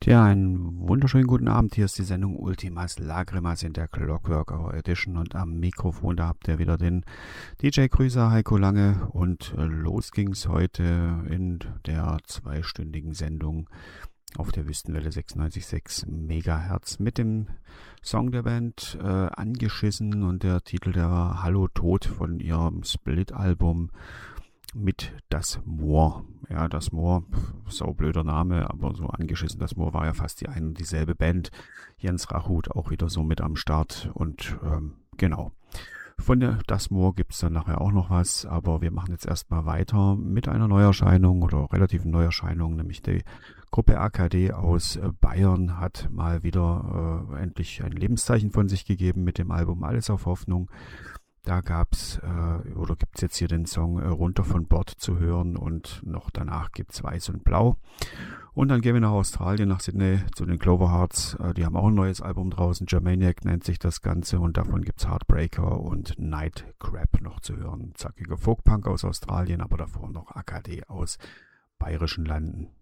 Ja, einen wunderschönen guten Abend. Hier ist die Sendung Ultimas Lagrimas in der Clockwork Hour Edition und am Mikrofon, da habt ihr wieder den DJ-Grüßer Heiko Lange und los ging's heute in der zweistündigen Sendung auf der Wüstenwelle 96,6 Megahertz mit dem Song der Band Angeschissen und der Titel der war Hallo Tod von ihrem Split-Album mit Das Moor. Ja, Das Moor, saublöder Name, aber so angeschissen. Das Moor war ja fast die eine und dieselbe Band. Jens Rachut auch wieder so mit am Start und genau. Von der Das Moor gibt's dann nachher auch noch was, aber wir machen jetzt erstmal weiter mit einer Neuerscheinung oder relativen Neuerscheinung, nämlich die Gruppe AKD aus Bayern hat mal wieder endlich ein Lebenszeichen von sich gegeben mit dem Album Alles auf Hoffnung. Da gibt's jetzt hier den Song Runter von Bord zu hören und noch danach gibt's Weiß und Blau. Und dann gehen wir nach Australien, nach Sydney zu den Cloverhearts. Die haben auch ein neues Album draußen, Germaniac nennt sich das Ganze und davon gibt's Heartbreaker und Nightcrab noch zu hören. Zackiger Folkpunk aus Australien, aber davor noch AKD aus bayerischen Landen.